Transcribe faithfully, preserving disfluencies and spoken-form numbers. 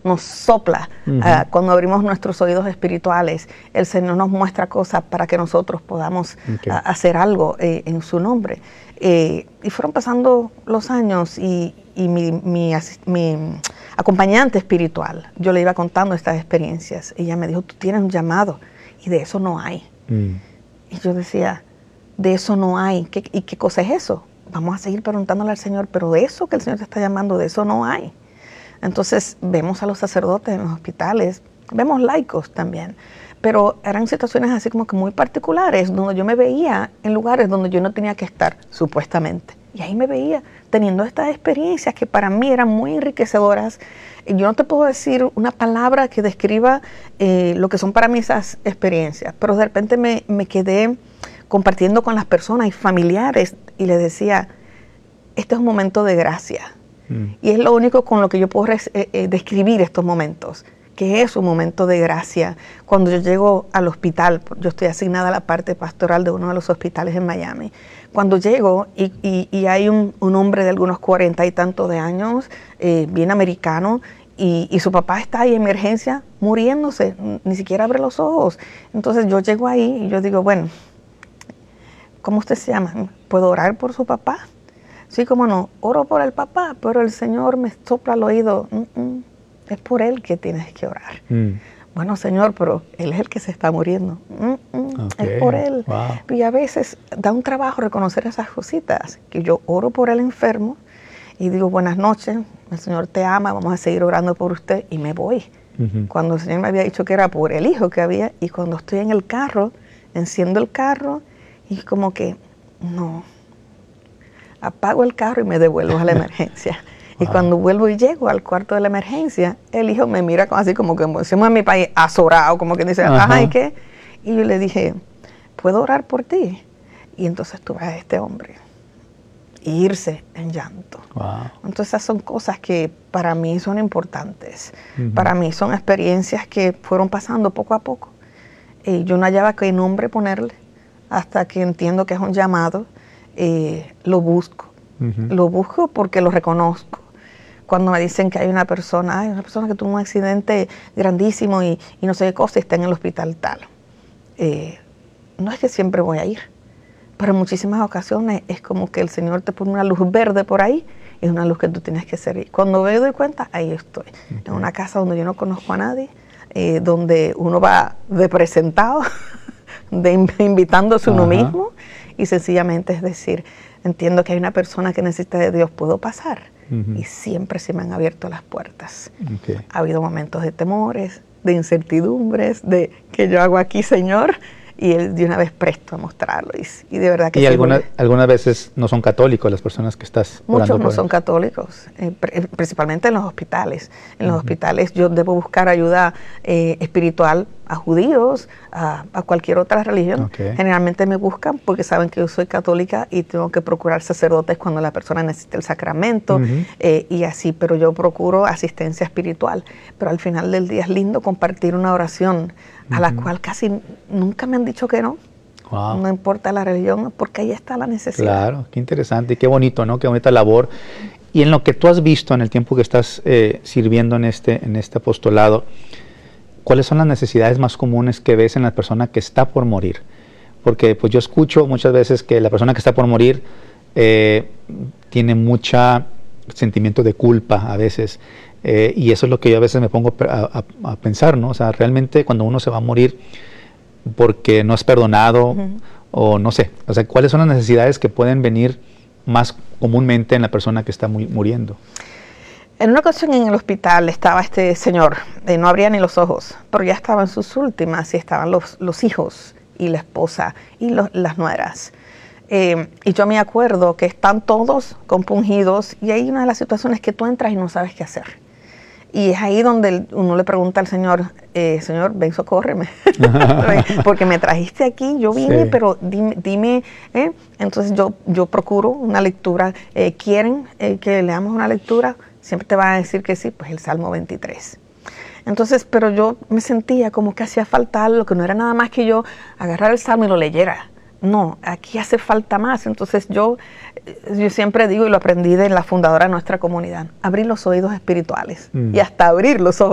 nos sopla. Uh-huh. uh, cuando abrimos nuestros oídos espirituales, el Señor nos muestra cosas para que nosotros podamos okay. uh, hacer algo eh, en su nombre. Eh, y fueron pasando los años y, y mi, mi, mi acompañante espiritual, yo le iba contando estas experiencias. Ella me dijo, tú tienes un llamado y de eso no hay. Mm. Y yo decía, de eso no hay. ¿Qué, ¿Y qué cosa es eso? Vamos a seguir preguntándole al Señor, pero de eso que el Señor te está llamando, de eso no hay. Entonces vemos a los sacerdotes en los hospitales, vemos laicos también, pero eran situaciones así como que muy particulares, donde yo me veía en lugares donde yo no tenía que estar, supuestamente. Y ahí me veía teniendo estas experiencias que para mí eran muy enriquecedoras. Yo no te puedo decir una palabra que describa eh, lo que son para mí esas experiencias, pero de repente me, me quedé compartiendo con las personas y familiares y les decía, este es un momento de gracia. Mm. Y es lo único con lo que yo puedo res, eh, eh, describir estos momentos, que es un momento de gracia. Cuando yo llego al hospital, yo estoy asignada a la parte pastoral de uno de los hospitales en Miami. Cuando llego y, y, y hay un, un hombre de algunos cuarenta y tantos de años, eh, bien americano, y, y su papá está ahí en emergencia muriéndose, ni siquiera abre los ojos. Entonces yo llego ahí y yo digo, bueno, ¿cómo usted se llama? ¿Puedo orar por su papá? Sí, cómo no, oro por el papá, pero el Señor me sopla al oído, mm-mm. es por él que tienes que orar. Mm. Bueno, Señor, pero él es el que se está muriendo. Mm, mm, okay. Es por él. Wow. Y a veces da un trabajo reconocer esas cositas, que yo oro por el enfermo y digo, buenas noches, el Señor te ama, vamos a seguir orando por usted, y me voy. Uh-huh. Cuando el Señor me había dicho que era por el hijo que había, y cuando estoy en el carro, enciendo el carro, y como que, no, apago el carro y me devuelvo a la emergencia. Y wow. cuando vuelvo y llego al cuarto de la emergencia, el hijo me mira así como que decimos en mi país, azorado, como que dice, ajá, ¿y qué? Y yo le dije, ¿puedo orar por ti? Y entonces tú ves a este hombre irse en llanto. Wow. Entonces esas son cosas que para mí son importantes. Uh-huh. Para mí son experiencias que fueron pasando poco a poco. Y yo no hallaba qué nombre ponerle hasta que entiendo que es un llamado. Eh, lo busco. Uh-huh. Lo busco porque lo reconozco. Cuando me dicen que hay una persona, hay una persona que tuvo un accidente grandísimo y, y no sé qué cosa, y está en el hospital tal. Eh, no es que siempre voy a ir, pero en muchísimas ocasiones es como que el Señor te pone una luz verde por ahí, y es una luz que tú tienes que seguir. Cuando me doy cuenta, ahí estoy, okay. en una casa donde yo no conozco a nadie, eh, donde uno va de presentado, de invitándose uno mismo, y sencillamente es decir, entiendo que hay una persona que necesita de Dios, ¿puedo pasar? Uh-huh. Y siempre se me han abierto las puertas. Okay. Ha habido momentos de temores, de incertidumbres, de ¿qué yo hago aquí, Señor? Y Él de una vez presto a mostrarlo. Y, y de verdad que... Y alguna, algunas veces no son católicos las personas que estás orando. Muchos no por son católicos, eh, pr- principalmente en los hospitales. En los uh-huh. hospitales yo debo buscar ayuda eh, espiritual a judíos, a, a cualquier otra religión. Okay. Generalmente me buscan porque saben que yo soy católica y tengo que procurar sacerdotes cuando la persona necesita el sacramento, uh-huh. eh, y así, pero yo procuro asistencia espiritual. Pero al final del día es lindo compartir una oración a la uh-huh. cual casi nunca me han dicho que no. Wow. No importa la religión, porque ahí está la necesidad. Claro, qué interesante y qué bonito, ¿no? Qué bonita labor. Y en lo que tú has visto en el tiempo que estás eh, sirviendo en este, en este apostolado, ¿cuáles son las necesidades más comunes que ves en la persona que está por morir? Porque pues yo escucho muchas veces que la persona que está por morir eh, tiene mucho sentimiento de culpa a veces. Eh, y eso es lo que yo a veces me pongo a, a, a pensar, ¿no? O sea, realmente cuando uno se va a morir porque no es perdonado, uh-huh. o no sé, o sea, ¿cuáles son las necesidades que pueden venir más comúnmente en la persona que está muy, muriendo? En una ocasión en el hospital estaba este señor, eh, no abría ni los ojos, pero ya estaba en sus últimas y estaban los, los hijos y la esposa y los, las nueras. Eh, y yo me acuerdo que están todos compungidos y hay una de las situaciones que tú entras y no sabes qué hacer. Y es ahí donde uno le pregunta al Señor, eh, Señor, ven, socórreme, porque me trajiste aquí, yo vine, sí. pero dime, dime ¿eh? Entonces yo, yo procuro una lectura. Eh, ¿Quieren eh, que leamos una lectura? Siempre te van a decir que sí, pues el Salmo veintitrés. Entonces, pero yo me sentía como que hacía falta algo, que no era nada más que yo agarrar el Salmo y lo leyera. No, aquí hace falta más. Entonces yo, yo siempre digo, y lo aprendí de la fundadora de nuestra comunidad, abrir los oídos espirituales mm. y hasta abrir los ojos